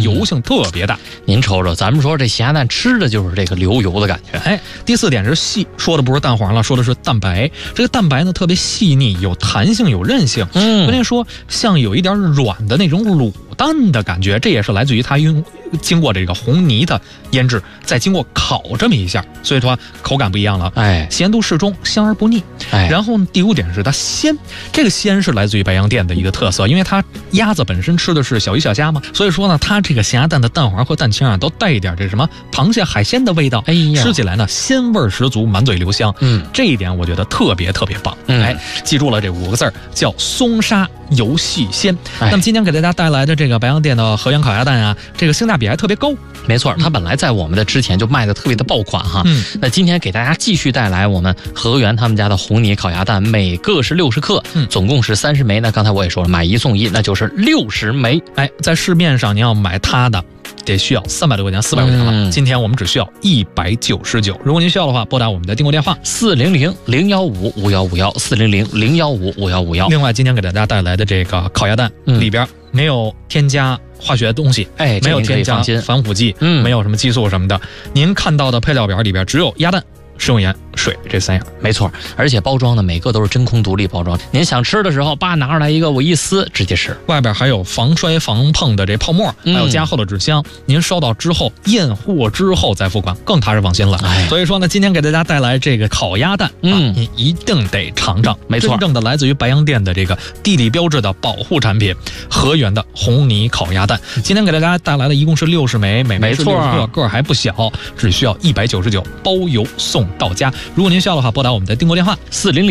油性特别大。 您瞅瞅，咱们说这咸鸭蛋吃的就是这个流油的感觉。 第4点是细，说的不是蛋黄了，说的是蛋白。这个蛋白呢特别细腻，有弹性，有韧性。关键说像有一点软的那种卤蛋的感觉，这也是来自于它经过这个红泥的腌制，再经过烤这么一下，所以说口感不一样了。咸度适中，香而不腻。然后第5点是它鲜，这个鲜是来自于白洋淀的一个特色，因为它鸭子本身吃的是小鱼小虾嘛，所以说呢，它这个咸鸭蛋的蛋黄和蛋清啊，都带一点这什么螃蟹海鲜的味道。吃起来呢鲜味十足，满嘴留香。这一点我觉得特别特别棒。记住了这5个字叫松沙油细鲜。那么今天给大家带来的这个白洋淀的河源烤鸭蛋啊，这个性价比还特别高。 没错，它本来在我们的之前就卖的特别的爆款哈。那今天给大家继续带来我们河源他们家的红泥烤鸭蛋，每个是60克，总共是30枚。那刚才我也说了，买1送1，那就是60枚。 在市面上你要买它的得需要300多块钱，400块钱了。今天我们只需要199。如果您需要的话，拨打我们的订购电话 400-015-5151，400-015-5151。 另外，今天给大家带来的这个烤鸭蛋里边没有添加化学东西，没有添加防腐剂，没有什么激素什么的。您看到的配料表里边只有鸭蛋、食用盐、水这3样。 没错，而且包装呢每个都是真空独立包装，您想吃的时候拿出来一个，我一撕直接吃。 外边还有防摔防碰的这泡沫，还有加厚的纸箱，您收到之后验货之后再付款，更踏实放心了。所以说呢，今天给大家带来这个烤鸭蛋，你一定得尝尝。 没错， 真正的来自于白洋淀的这个地理标志的保护产品，河源的红泥烤鸭蛋。今天给大家带来的一共是60枚，每枚是60克，个还不小，只需要199，包邮送到家。如果您需要的话，拨打我们的订购电话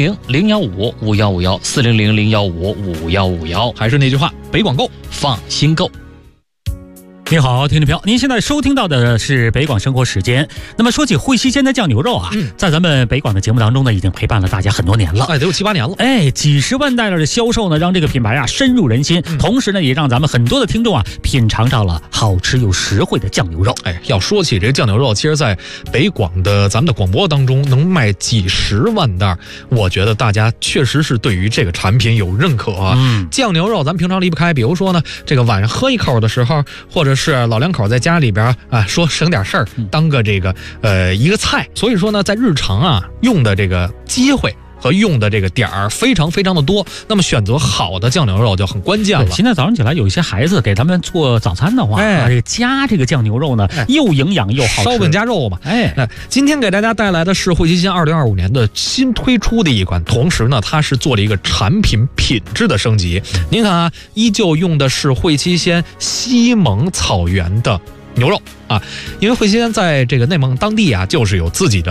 400-015-5151，400-015-5151。 还是那句话，北广购， 放心购。 你好，听众朋友，您现在收听到的是北广生活时间。那么说起惠西鲜的酱牛肉啊，在咱们北广的节目当中呢，已经陪伴了大家很多年了， 得有7、8年了。 几十万袋的销售呢，让这个品牌啊深入人心，同时呢，也让咱们很多的听众啊品尝到了好吃又实惠的酱牛肉。 要说起这酱牛肉，其实在北广的咱们的广播当中能卖几十万袋，我觉得大家确实是对于这个产品有认可啊。酱牛肉咱们平常离不开，比如说呢，这个晚上喝一口的时候，或者是老两口在家里边啊，说省点事儿，当个这个一个菜。所以说呢，在日常啊用的这个机会和用的这个点儿非常非常的多，那么选择好的酱牛肉就很关键了。 现在早上起来有一些孩子给他们做早餐的话，这个加这个酱牛肉呢，又营养又好吃， 烧饼加肉嘛。今天给大家带来的是惠西鲜2025年的新推出的一款，同时呢，它是做了一个产品品质的升级。您看啊，依旧用的是惠西鲜西蒙草原的牛肉啊，因为惠西鲜在这个内蒙当地啊，就是有自己的